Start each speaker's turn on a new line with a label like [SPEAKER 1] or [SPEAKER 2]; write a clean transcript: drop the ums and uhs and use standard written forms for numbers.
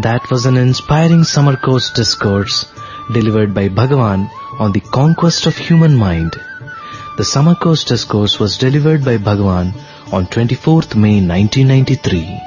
[SPEAKER 1] That was an inspiring summer course discourse delivered by Bhagavan on the conquest of human mind. The summer course discourse was delivered by Bhagavan on 24th May 1993.